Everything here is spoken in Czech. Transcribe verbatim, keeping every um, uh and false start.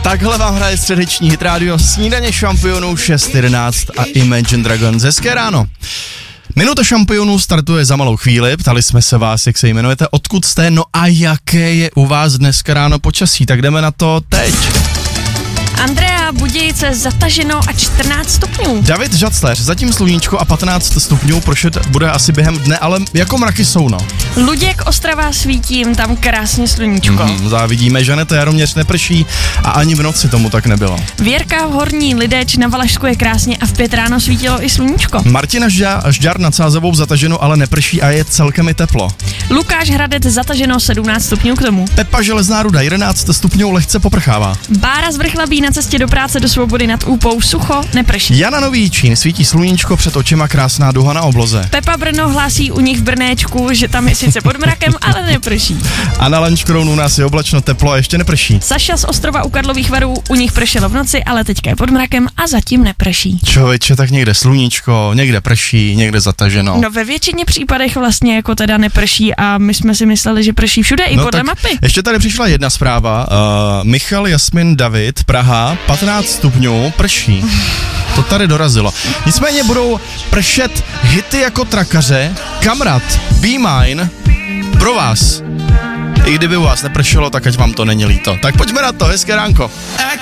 Takhle vám hraje středeční hit rádio Snídaně šampionů šest jedenáct a Imagine Dragons. Hezké ráno. Minuta šampionů startuje za malou chvíli. Ptali jsme se vás, jak se jmenujete, odkud jste, no a jaké je u vás dneska ráno počasí. Tak jdeme na to teď. Andrea, Budějice, zataženo a čtrnáct stupňů. David Žacleř, zatím sluníčko a patnáct stupňů, prošet bude asi během dne, ale jako mraky jsou, no. Luděk, Ostrava, Svítím, tam krásně sluníčko. Mm, závidíme, Žaneta, Jaroměř neprší a ani v noci tomu tak nebylo. Věrka, v Horní Lideč, na Valašsku je krásně a v pět ráno svítilo i sluníčko. Martina Žďar, Žďar nad Sázavou zataženo, ale neprší a je celkem i teplo. Lukáš Hradec, zataženo sedmnáct stupňů k tomu. Pepa Železná Ruda, jedenáct stupňů, lehce poprchává. Bára z Vrchlabí, na cestě do práce do Svobody nad Úpou, sucho, neprší. Jana Nový Čín, svítí sluníčko, před očima krásná duha na obloze. Pepa Brno hlásí u nich v Brnéčku, že tam je sice pod mrakem, ale neprší. A na Lanškrounu u nás je oblačno, teplo a ještě neprší. Saša z Ostrova u Karlových Varů, u nich pršelo v noci, ale teďka je pod mrakem a zatím neprší. Člověče, tak někde sluníčko, někde prší, někde zataženo. No ve většině případech vlastně jako teda neprší a my jsme si mysleli, že prší všude i no podle mapy. Ještě tady přišla jedna zpráva. Uh, Michal Jasmin David, Praha, patnáct stupňů, prší. To tady dorazilo. Nicméně budou pršet hity jako trakaře, Kamrat, Be Mine, pro vás. I kdyby u vás nepršelo, tak ať vám to není líto. Tak pojďme na to, hezké ránko.